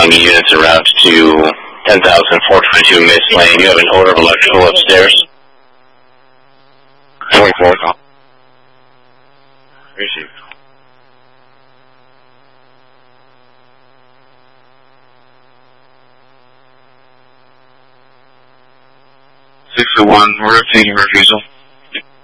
calling units en route to 10,422 Mist Lane. You have an order of electrical upstairs. 24 call. Received. Six 1, we're obtaining refusal.